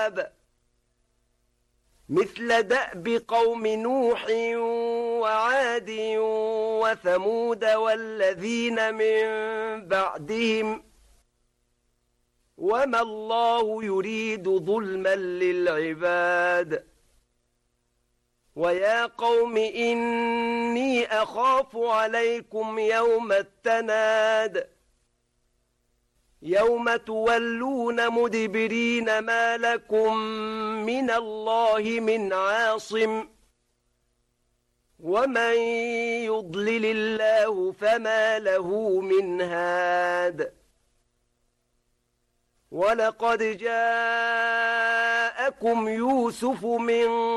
العذاب مثل دأب قوم نوح وعاد وثمود والذين من بعدهم وما الله يريد ظلما للعباد ويا قوم إني أخاف عليكم يوم التناد يوم تولون مدبرين ما لكم من الله من عاصم ومن يضلل الله فما له من هاد ولقد جاءكم يوسف من